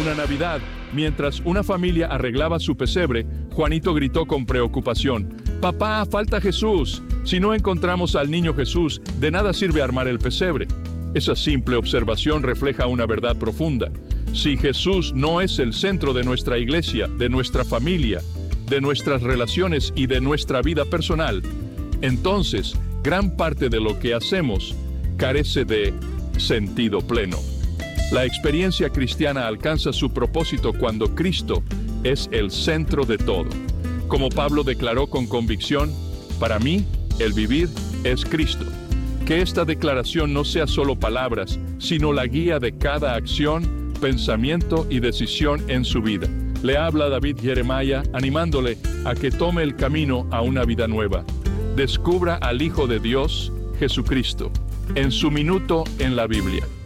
Una Navidad, mientras una familia arreglaba su pesebre, Juanito gritó con preocupación: «Papá, falta Jesús. Si no encontramos al niño Jesús, de nada sirve armar el pesebre». Esa simple observación refleja una verdad profunda. Si Jesús no es el centro de nuestra iglesia, de nuestra familia, de nuestras relaciones y de nuestra vida personal, entonces gran parte de lo que hacemos carece de sentido pleno. La experiencia cristiana alcanza su propósito cuando Cristo es el centro de todo. Como Pablo declaró con convicción: «Para mí, el vivir es Cristo». Que esta declaración no sea solo palabras, sino la guía de cada acción, pensamiento y decisión en su vida. Le habla David Jeremiah, animándole a que tome el camino a una vida nueva. Descubra al Hijo de Dios, Jesucristo, en su minuto en la Biblia.